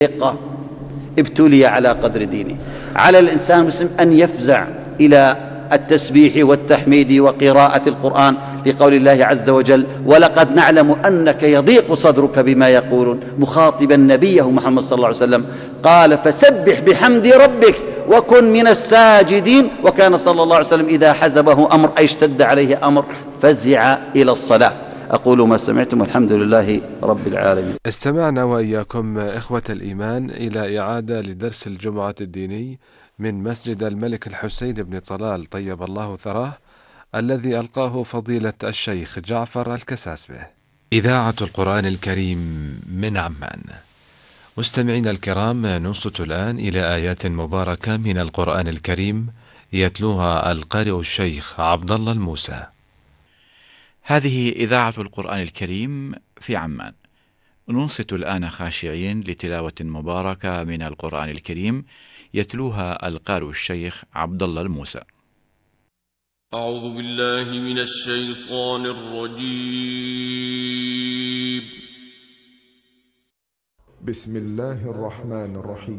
ابتلي على قدر دينه. على الإنسان المسلم أن يفزع إلى التسبيح والتحميد وقراءة القرآن، لقول الله عز وجل: ولقد نعلم أنك يضيق صدرك بما يقولون، مخاطبا نبيه محمد صلى الله عليه وسلم قال: فسبح بحمد ربك وكن من الساجدين. وكان صلى الله عليه وسلم إذا حزبه أمر أي اشتد عليه أمر فزع إلى الصلاة. أقول ما سمعتم والحمد لله رب العالمين. استمعنا وإياكم إخوة الإيمان إلى إعادة لدرس الجمعة الديني من مسجد الملك الحسين بن طلال طيب الله ثراه، الذي ألقاه فضيلة الشيخ جعفر الكساسبة. إذاعة القرآن الكريم من عمان. مستمعينا الكرام، ننصت الآن إلى آيات مباركة من القرآن الكريم يتلوها القارئ الشيخ عبد الله الموسى. هذه إذاعة القرآن الكريم في عمان. ننصت الآن خاشعين لتلاوة مباركة من القرآن الكريم يتلوها القارئ الشيخ عبد الله الموسى. أعوذ بالله من الشيطان الرجيم. بسم الله الرحمن الرحيم.